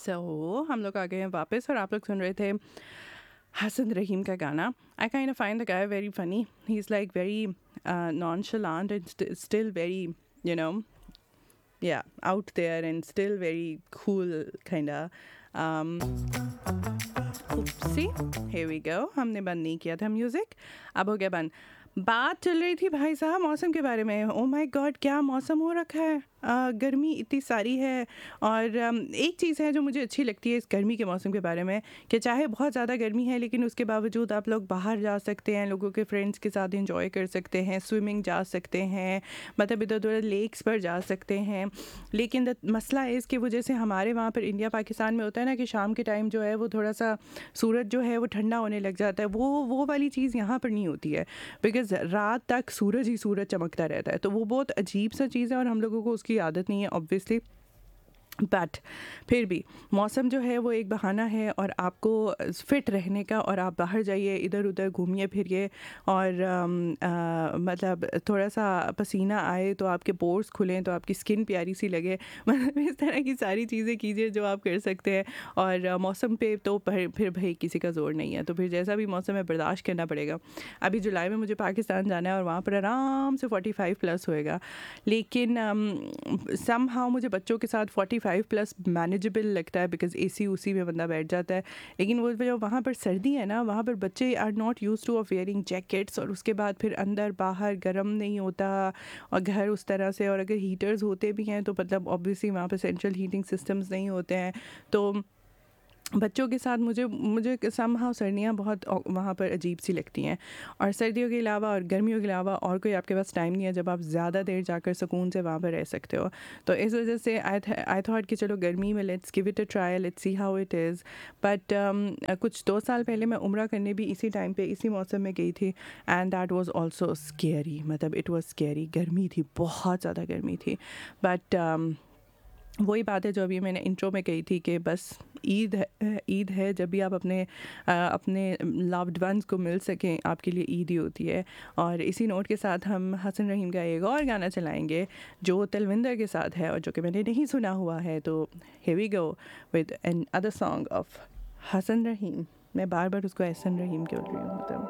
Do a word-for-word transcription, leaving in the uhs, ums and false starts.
सो हम लोग आ गए हैं वापस और आप लोग सुन रहे थे हसन रहीम का गाना. I kind of find the guy very funny. He is like very nonchalant and st- still very, you know, yeah, out there and still very cool kind of. um oopsie, here we go. हमने बंद नहीं किया था music, अब हो गया बंद. बात चल रही थी भाई साहब मौसम के बारे में. ओ माय गॉड, क्या मौसम हो रखा है. आ, गर्मी इतनी सारी है. और um, एक चीज़ है जो मुझे अच्छी लगती है इस गर्मी के मौसम के बारे में, कि चाहे बहुत ज़्यादा गर्मी है लेकिन उसके बावजूद आप लोग बाहर जा सकते हैं, लोगों के फ्रेंड्स के साथ इंजॉय कर सकते हैं, स्विमिंग जा सकते हैं, मतलब इधर उधर लेक्स पर जा सकते हैं. लेकिन द मसला है इसकी वजह से हमारे वहाँ पर इंडिया पाकिस्तान में होता है ना कि शाम के टाइम जो है वो थोड़ा सा सूरज जो है वो ठंडा होने लग जाता है. वो वो वाली चीज़ यहाँ पर नहीं होती है, बिकॉज़ रात तक सूरज ही सूरज चमकता रहता है. तो वो बहुत अजीब सा चीज़ है और हम लोगों को उसकी आदत नहीं है ऑब्वियसली. बट फिर भी मौसम जो है वो एक बहाना है और आपको फ़िट रहने का, और आप बाहर जाइए, इधर उधर घूमिए फिरिए, और आम, आ, मतलब थोड़ा सा पसीना आए तो आपके पोर्स खुलें, तो आपकी स्किन प्यारी सी लगे. मतलब इस तरह की सारी चीज़ें कीजिए जो आप कर सकते हैं. और आ, मौसम पे तो पर, फिर भाई किसी का ज़ोर नहीं है, तो फिर जैसा भी मौसम है बर्दाश्त करना पड़ेगा. अभी जुलाई में मुझे पाकिस्तान जाना है और वहाँ पर आराम से फोर्टी फाइव प्लस होएगा. लेकिन सम हाउ मुझे बच्चों के साथ फोर्टी फाइव प्लस मैनेजेबल लगता है, बिकॉज एसी उसी में बंदा बैठ जाता है. लेकिन वो जो वहाँ पर सर्दी है ना, वहाँ पर बच्चे are not use two of wearing jackets, और उसके बाद फिर अंदर बाहर गर्म नहीं होता, और घर उस तरह से, और अगर हीटर्स होते भी हैं तो मतलब ऑब्वियसली वहाँ पर सेंट्रल हीटिंग सिस्टम्स नहीं होते हैं. तो बच्चों के साथ मुझे मुझे समहाउ सर्दियाँ बहुत वहाँ पर अजीब सी लगती हैं. और सर्दियों के अलावा और गर्मियों के अलावा और कोई आपके पास टाइम नहीं है जब आप ज़्यादा देर जाकर सुकून से वहाँ पर रह सकते हो. तो इस वजह से आई आई थॉट कि चलो गर्मी में let's give it a try, let's see how it is. But कुछ दो साल पहले मैं उम्रा करने भी इसी टाइम पे इसी मौसम में गई थी, and that was also scary. मतलब इट वाज स्केरी. गर्मी थी, बहुत ज़्यादा गर्मी थी. बट वही बात है जो अभी मैंने इंट्रो में कही थी कि बस ईद है, ईद है जब भी आप अपने आ, अपने लव्ड वंस को मिल सकें, आपके लिए ईद ही होती है. और इसी नोट के साथ हम हसन रहीम का एक और गाना चलाएंगे जो तलविंदर के साथ है और जो कि मैंने नहीं सुना हुआ है. तो here we go with N other song of Hasan रहीम. मैं बार बार उसको एहसन रहीम क्यों बोल रही हूँ. मतलब